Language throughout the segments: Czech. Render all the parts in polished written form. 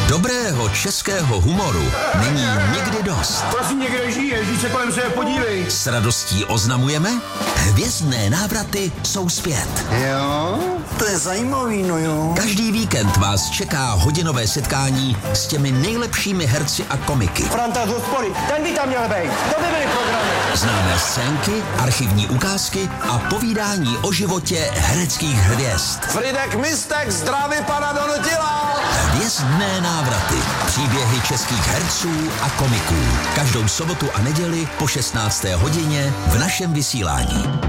Dobrého českého humoru není nikdy dost. Prosím, někde žiješ, když se kolem sebe podívej. S radostí oznamujeme, hvězdné návraty jsou zpět. Jo, to je zajímavý, no jo. Každý víkend vás čeká hodinové setkání s těmi nejlepšími herci a komiky. Franta z hospody, ten by tam měl být. To by byly programy. Známé scénky, archivní ukázky a povídání o životě hereckých hvězd. Fridek Mistek, zdraví pana Donutila. Hvězdné návraty. Příběhy českých herců a komiků. Každou sobotu a neděli po 16. hodině v našem vysílání.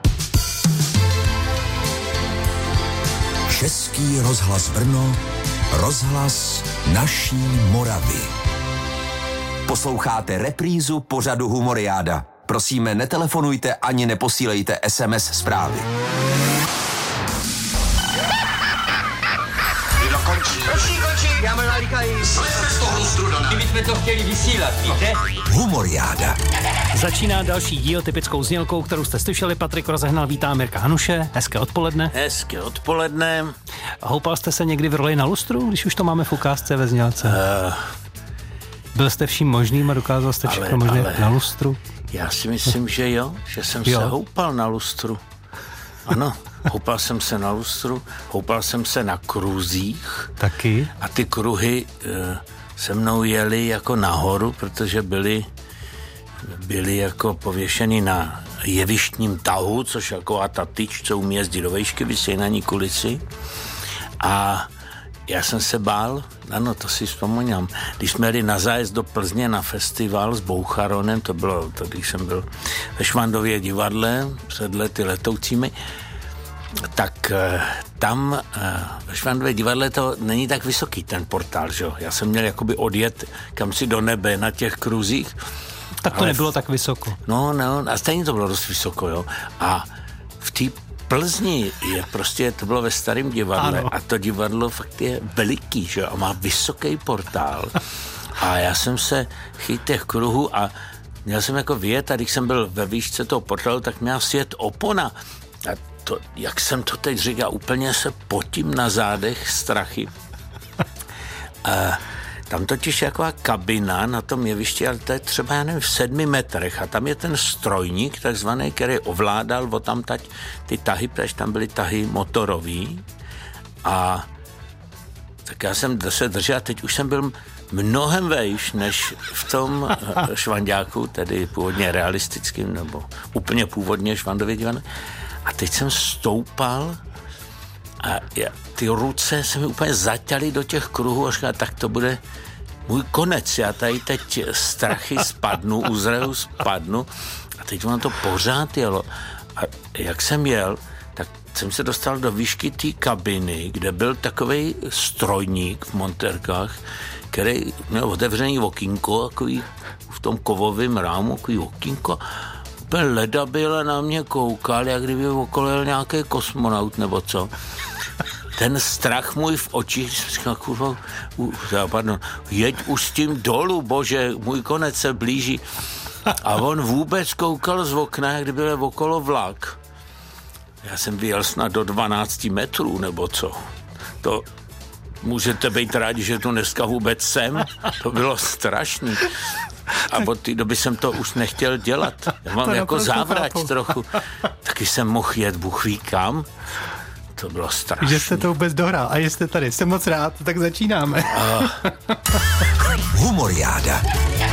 Český rozhlas Brno, rozhlas naší Moravy. Posloucháte reprízu pořadu Humoriáda. Prosíme, netelefonujte ani neposílejte SMS zprávy. Končí. Já mám nalíkají. Slezte z toho lustru do nás. My jsme to chtěli vysílat, víte? Humoriáda. Začíná další díl typickou znělkou, kterou jste slyšeli. Patrik rozehnal, vítá Mirka Hanuše. Hezké odpoledne. Hezké odpoledne. Houpal jste se někdy v roli na lustru, když už to máme v ukázce ve znělce? Byl jste vším možným a dokázal jste všechno možné na lustru? Já si myslím, že jo, že jsem se houpal na lustru. Ano, houpal jsem se na lustru, houpal jsem se na kruzích. Taky? A ty kruhy se mnou jeli jako nahoru, protože byly jako pověšeny na jevištním tahu, což jako ta tyč, co umí jezdit do vejšky, vysí na ní kulici. A já jsem se bál, ano, to si vzpomínám, když jsme jeli na zájezd do Plzně na festival s Boucharonem, to bylo, když jsem byl ve Švandově divadle před lety letoucími, tak tam ve Švandově divadle to není tak vysoký ten portál, že jo? Já jsem měl jakoby odjet kam si do nebe na těch kruzích. Tak to nebylo tak vysoko. No, a stejně to bylo dost vysoko, jo. A v té Plzni je prostě, to bylo ve starém divadle, ano. A to divadlo fakt je veliký, že? A má vysoký portál. A já jsem se chytil těch kruhů a měl jsem jako vyjet, a když jsem byl ve výšce toho portálu, tak měl sjet opona. A to, jak jsem to teď říkal, úplně se potím na zádech strachy. Tam totiž je taková kabina na tom jevišti, ale to je třeba, já nevím, v 7 metrech a tam je ten strojník takzvaný, který ovládal odtamtať ty tahy, protože tam byly tahy motorový a tak já jsem se držel a teď už jsem byl mnohem vejš než v tom švanďáku, tedy původně realistickým nebo úplně původně Švandově divadle. A teď jsem stoupal a ty ruce se mi úplně zaťaly do těch kruhů a říkala, tak to bude můj konec. Já tady teď strachy spadnu, uzreju spadnu a teď mám to pořád jelo. A jak jsem jel, tak jsem se dostal do výšky té kabiny, kde byl takovej strojník v montérkách, který měl otevřený okýnko, takový v tom kovovém rámu, takový okýnko. Úplně ledabyle na mě koukal, jak kdyby okolo jel nějaký kosmonaut nebo co. Ten strach můj v očích, říkal, kurva, jeď už s tím dolů, bože, můj konec se blíží. A on vůbec koukal z okna, jak kdyby byl okolo vlak. Já jsem vyjel snad do 12 metrů, nebo co. To můžete být rádi, že tu dneska vůbec jsem. To bylo strašný. A od té doby jsem to už nechtěl dělat. Já mám jako závrať trochu. Taky jsem mohl jet, Bůh ví kam. To bylo strašné. Že jste to vůbec dohrál a jste tady. Jsem moc rád, tak začínáme. Humoriáda.